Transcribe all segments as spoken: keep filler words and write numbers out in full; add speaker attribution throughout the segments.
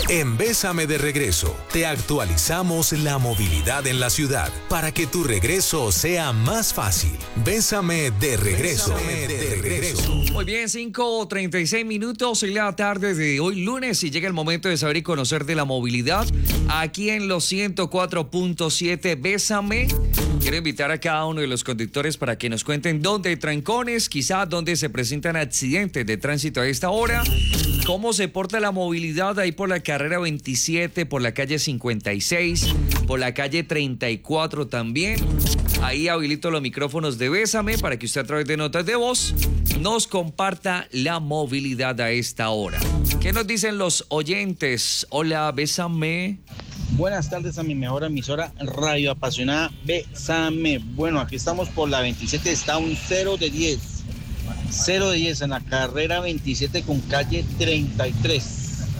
Speaker 1: En Bésame de Regreso, te actualizamos la movilidad en la ciudad para que tu regreso sea más fácil. Bésame de Regreso. Bésame de regreso.
Speaker 2: Muy bien, cinco treinta y seis minutos en la tarde de hoy lunes y llega el momento de saber y conocer de la movilidad aquí en los ciento cuatro punto siete Bésame. Quiero invitar a cada uno de los conductores para que nos cuenten dónde hay trancones, quizás dónde se presentan accidentes de tránsito a esta hora, cómo se porta la movilidad ahí por la carrera veintisiete, por la calle cincuenta y seis, por la calle treinta y cuatro también. Ahí habilito los micrófonos de Bésame para que usted a través de notas de voz nos comparta la movilidad a esta hora. ¿Qué nos dicen los oyentes? Hola, Bésame.
Speaker 3: Buenas tardes a mi mejor emisora radio apasionada Bésame. Bueno, aquí estamos por la veintisiete, está un cero de diez. cero de diez en la carrera veintisiete con calle treinta y tres.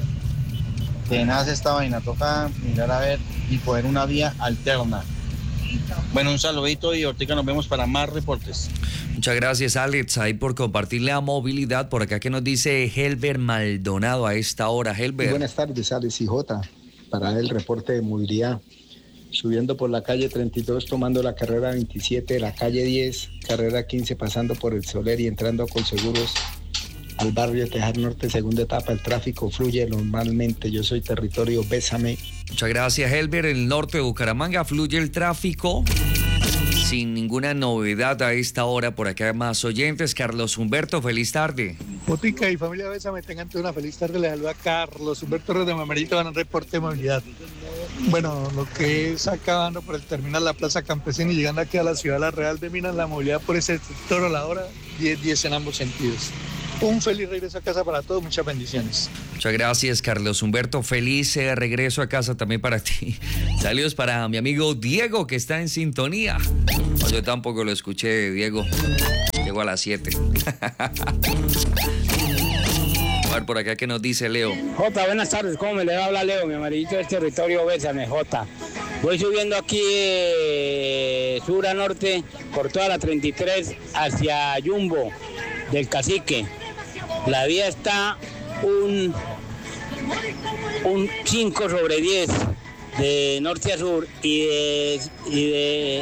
Speaker 3: Tenaz esta vaina, toca mirar a ver y poner una vía alterna. Bueno, un saludito y ahorita nos vemos para más reportes.
Speaker 2: Muchas gracias, Alex, ahí por compartir la movilidad. Por acá que nos dice Helber Maldonado a esta hora. Helber.
Speaker 4: Buenas tardes, Alex y Jota, para el reporte de movilidad. Subiendo por la calle treinta y dos, tomando la carrera veintisiete, la calle diez, carrera quince, pasando por el Soler y entrando a Colseguros al barrio Tejar Norte, segunda etapa. El tráfico fluye normalmente. Yo soy territorio Bésame.
Speaker 2: Muchas gracias, Helber. En el norte de Bucaramanga fluye el tráfico sin ninguna novedad a esta hora. Por acá más oyentes. Carlos Humberto, feliz tarde.
Speaker 5: Botica y familia Bésame, tengan toda una feliz tarde. Les saluda Carlos Humberto Ríos de Mamerito, van a reporte de movilidad. Bueno, lo que es acabando por el terminal La Plaza Campesina y llegando aquí a la ciudad La Real de Minas, la movilidad por ese sector a la hora diez diez en ambos sentidos. Un feliz regreso a casa para todos, muchas bendiciones.
Speaker 2: Muchas gracias, Carlos Humberto. Feliz eh, regreso a casa también para ti. Saludos para mi amigo Diego, que está en sintonía. No, yo tampoco lo escuché, Diego. Llegó a las siete. A ver, por acá, ¿qué nos dice Leo?
Speaker 6: Jota, buenas tardes. ¿Cómo me le habla Leo? Mi amarillito del territorio Bésame, Jota. Voy subiendo aquí eh, sur a norte por toda la treinta y tres hacia Jumbo del Cacique. La vía está un, un cinco sobre diez de norte a sur y de, y de,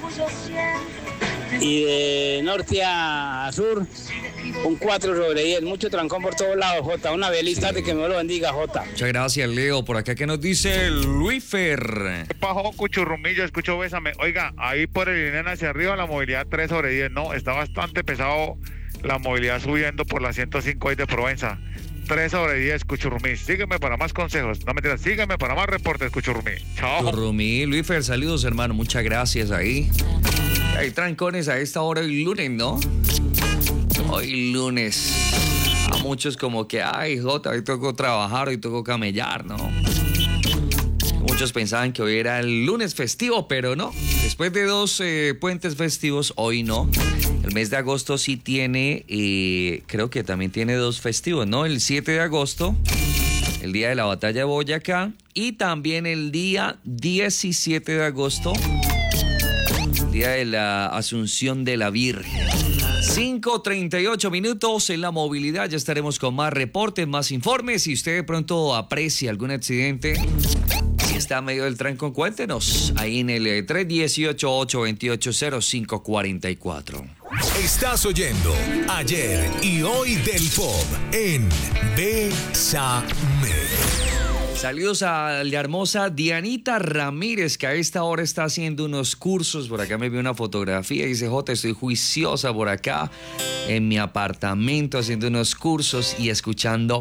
Speaker 6: y de norte a sur un cuatro sobre diez. Mucho trancón por todos lados, Jota. Una feliz tarde, que me lo bendiga, Jota.
Speaker 2: Muchas gracias, Leo. Por acá, ¿qué nos dice Luifer?
Speaker 7: ¿Qué pasó, Cuchurrumillo? Escucho Bésame. Oiga, ahí por el Inén hacia arriba la movilidad tres sobre diez. No, está bastante pesado la movilidad subiendo por la ciento cinco ahí de Provenza. tres sobre diez, Cuchurrumí. Sígueme para más consejos. No mentiras, sígueme para más reportes, Cuchurrumí. Chao.
Speaker 2: Cuchurrumí, Luifer, saludos, hermano. Muchas gracias ahí. Hay trancones a esta hora hoy lunes, ¿no? Hoy lunes. A muchos como que, ay, Jota, hoy tocó trabajar, hoy tocó camellar, ¿no? Muchos pensaban que hoy era el lunes festivo, pero no. Después de dos eh, puentes festivos, hoy no. El mes de agosto sí tiene, eh, creo que también tiene dos festivos, ¿no? El siete de agosto, el día de la batalla de Boyacá, y también el día diecisiete de agosto, el día de la Asunción de la Virgen. cinco treinta y ocho minutos en la movilidad. Ya estaremos con más reportes, más informes. Si usted de pronto aprecia algún accidente, si está a medio del trancón, cuéntenos ahí en el tres uno ocho, ocho dos ocho, cero cinco cuatro cuatro.
Speaker 1: Estás oyendo Ayer y Hoy del Pop en Bésame.
Speaker 2: Saludos a la hermosa Dianita Ramírez, que a esta hora está haciendo unos cursos. Por acá me vio una fotografía y dice, Jota, estoy juiciosa por acá en mi apartamento haciendo unos cursos y escuchando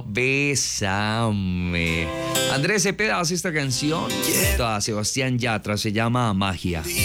Speaker 2: Bésame. Andrés Cepeda hace esta canción. Yeah. A Sebastián Yatra, se llama Magia.